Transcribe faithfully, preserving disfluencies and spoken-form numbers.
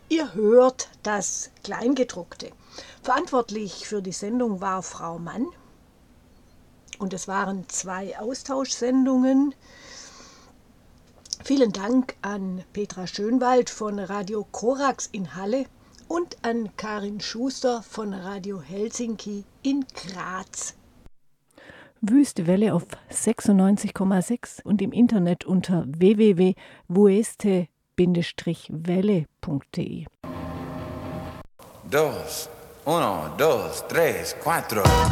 Ihr hört das Kleingedruckte. Verantwortlich für die Sendung war Frau Mann und es waren zwei Austauschsendungen. Vielen Dank an Petra Schönwald von Radio Korax in Halle und an Karin Schuster von Radio Helsinki in Graz. Wüste Welle auf sechsundneunzig Komma sechs und im Internet unter w w w punkt wueste welle punkt de. Dos, uno, dos, tres, cuatro.